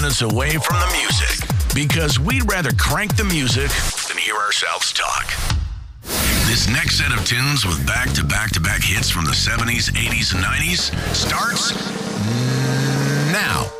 minutes away from the music because we'd rather crank the music than hear ourselves talk. This next set of tunes with back-to-back-to-back hits from the 70s, 80s, and 90s starts now.